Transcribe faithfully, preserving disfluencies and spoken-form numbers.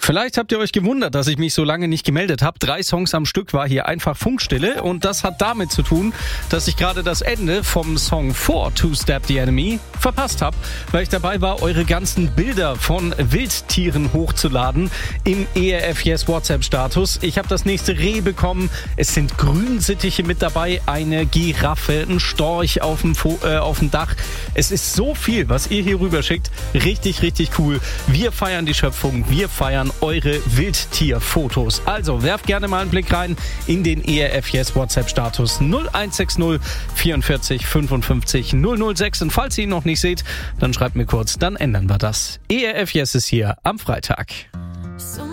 Vielleicht habt ihr euch gewundert, dass ich mich so lange nicht gemeldet habe. Drei Songs am Stück war hier einfach Funkstille und das hat damit zu tun, dass ich gerade das Ende vom Song For Two Step the Enemy verpasst habe, weil ich dabei war, eure ganzen Bilder von Wildtieren hochzuladen im E R F Yes WhatsApp-Status. Ich habe das nächste Reh bekommen, es sind Grünsittiche mit dabei, eine Giraffe, ein Storch auf dem, Fo- äh, auf dem Dach. Es ist so viel, was ihr hier rüber schickt. Richtig, richtig cool. Wir feiern die Schöpfung, wir feiern eure Wildtierfotos. Also werft gerne mal einen Blick rein in den E R F Yes WhatsApp-Status null eins sechs null vierundvierzig fünfundfünfzig null null sechs. Und falls ihr ihn noch nicht seht, dann schreibt mir kurz, dann ändern wir das. E R F Yes ist hier am Freitag.